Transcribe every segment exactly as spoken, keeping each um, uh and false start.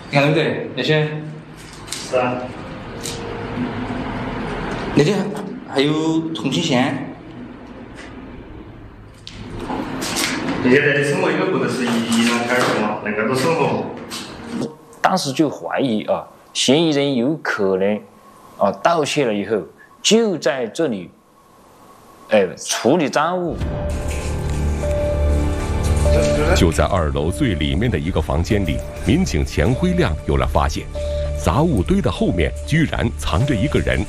你看对不对？那些是啊。 那里还有重庆县。 你现在的生活应该不能是一两天儿嘛，那个都生活。 当时就怀疑啊，嫌疑人有可能啊盗窃了以后就在这里，哎处理赃物。 就在二楼最里面的一个房间里，民警钱辉亮有了发现，杂物堆的后面居然藏着一个人。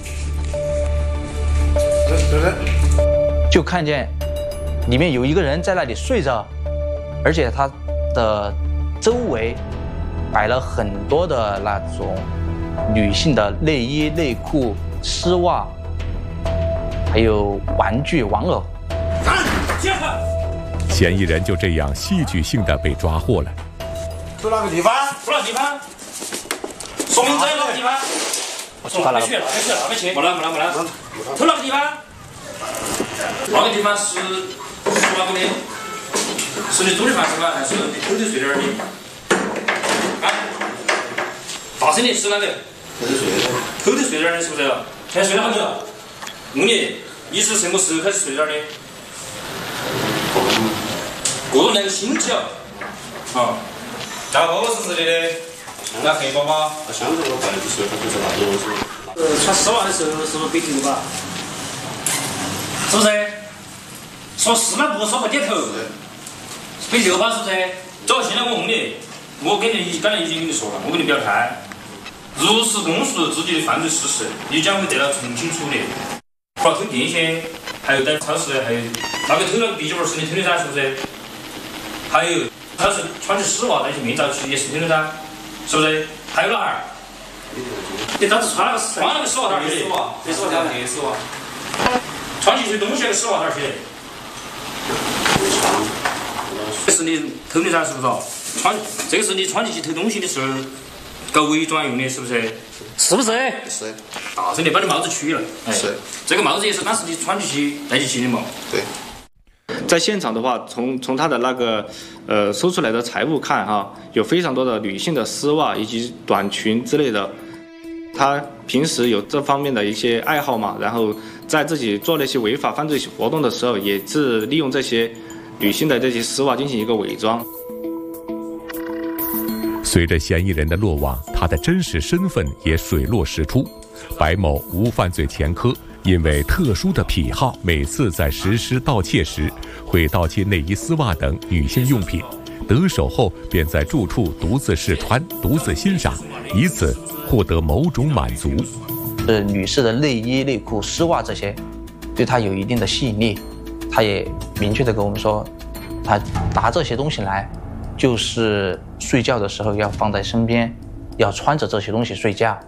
就看见里面有一个人在那里睡着，而且他的周围摆了很多的那种女性的内衣、内裤、丝袜，还有玩具、玩偶。 嫌疑人就这样戏剧性的被抓获了。 住哪个地方？ 住哪个地方？说明在哪个地方？说哪边去？哪边去？哪边去？没了没了没了。偷哪个地方？那个地方是是哪个的？是你租的房子吗？还是你偷的睡哪儿的？啊？大声点，是哪个？偷的睡的。偷的睡哪儿的？是不是？现在睡了好久？问你，你是什么时候开始睡哪儿的？过了两个星期了。啊。大包包是谁的？那黑包包。那箱子我摆的时候，他不是拿着我说。呃，穿丝袜的时候是不是被偷吧？是不是？说是吗？不说不点头。被偷吧？是不是？走，现在我问你，我跟你刚才已经跟你说了，我跟你表态，如实供述自己的犯罪事实，你将会得到从轻处理。不偷电线，还有在超市，还有那个偷那个笔记本是你偷的噻，是不是？还有他是穿着丝袜带去面罩去也是偷的噻，是不是？还有哪儿？你当时穿那个穿那个丝袜哪儿去的？这丝袜叫黑丝袜。穿进去东西那个丝袜哪儿去的？这是你偷的噻，是不是？穿这个是你穿进去偷东西的时候搞伪装用的，是不是？是不是？ 是。 大声点，把你帽子取了。哎， 是。 这个帽子也是当时你穿进去戴进去的嘛？ 对。 在现场的话，从从他的那个呃搜出来的财物看哈，有非常多的女性的丝袜以及短裙之类的。他平时有这方面的一些爱好嘛，然后在自己做那些违法犯罪活动的时候，也是利用这些女性的这些丝袜进行一个伪装。 随着嫌疑人的落网，他的真实身份也水落石出。白某无犯罪前科，因为特殊的癖好，每次在实施盗窃时，会盗窃内衣、丝袜等女性用品。得手后，便在住处独自试穿、独自欣赏，以此获得某种满足。 呃，女士的内衣、内裤、丝袜这些，对她有一定的吸引力。她也明确的跟我们说，她拿这些东西来，就是睡觉的时候要放在身边，要穿着这些东西睡觉。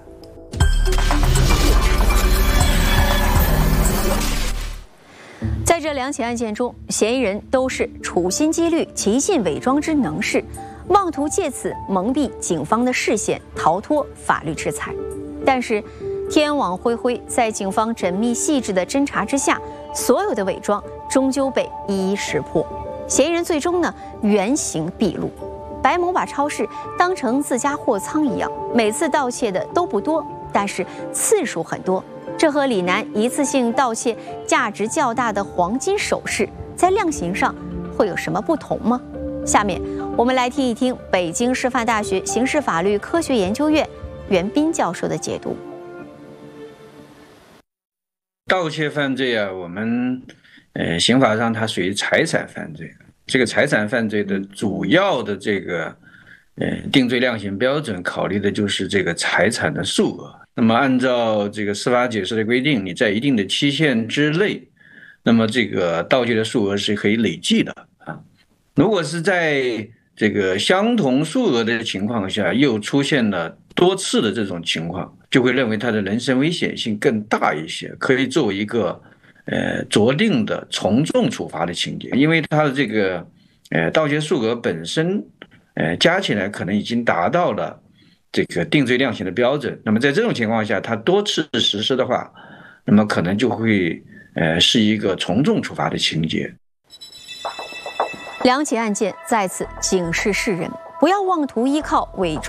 在这两起案件中，嫌疑人都是处心积虑、极尽伪装之能事，妄图借此蒙蔽警方的视线，逃脱法律制裁。但是，天网恢恢，在警方缜密细致的侦查之下，所有的伪装终究被一一识破。嫌疑人最终呢，原形毕露。白某把超市当成自家货仓一样，每次盗窃的都不多，但是次数很多。这和李楠一次性盗窃价值较大的黄金首饰，在量刑上会有什么不同吗？下面我们来听一听北京师范大学刑事法律科学研究院袁斌教授的解读。 盗窃犯罪啊，我们呃刑法上它属于财产犯罪。这个财产犯罪的主要的这个呃定罪量刑标准，考虑的就是这个财产的数额。那么按照这个司法解释的规定，你在一定的期限之内，那么这个盗窃的数额是可以累计的啊。如果是在这个相同数额的情况下，又出现了多次的这种情况，就会认为它的人身危险性更大一些，可以作为一个呃酌定的从重处罚的情节，因为它的这个呃盗窃数额本身呃加起来可能已经达到了这个定罪量刑的标准。那么在这种情况下，它多次实施的话，那么可能就会呃是一个从重处罚的情节。 两起案件再次警示世人，不要妄图依靠伪装